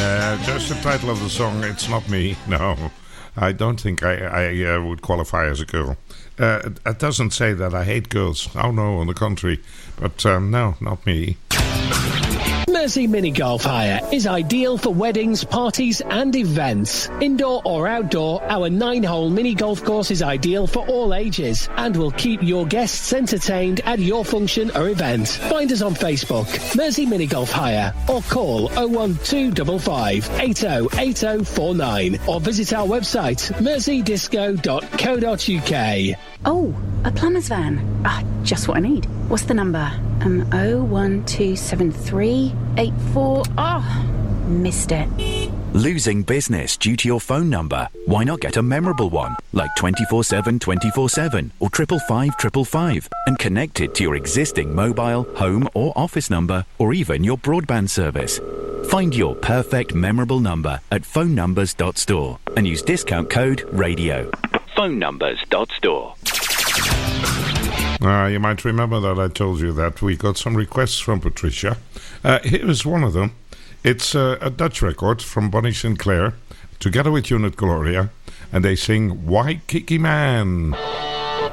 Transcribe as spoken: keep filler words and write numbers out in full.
Uh, just the title of the song, It's Not Me. No, I don't think I, I uh, would qualify as a girl. Uh, it, it doesn't say that I hate girls. Oh no, on the contrary. But um, no, not me. Mersey Mini Golf Hire is ideal for weddings, parties and events. Indoor or outdoor, our nine-hole mini golf course is ideal for all ages and will keep your guests entertained at your function or event. Find us on Facebook, Mersey Mini Golf Hire, or call oh one two five five, eight oh eight oh four nine or visit our website, mersey disco dot co dot uk. Oh, a plumber's van. Ah, just what I need. What's the number? Um, oh one two seven three eight four. Oh, missed it. Losing business due to your phone number? Why not get a memorable one, like twenty-four seven twenty-four seven or triple five triple five, and connect it to your existing mobile, home or office number, or even your broadband service. Find your perfect memorable number at phone numbers dot store and use discount code RADIO. phone numbers dot store. Uh, you might remember that I told you that we got some requests from Patricia. Uh, here is one of them. It's uh, a Dutch record from Bonnie Sinclair, together with Unit Gloria, and they sing Waikiki Man.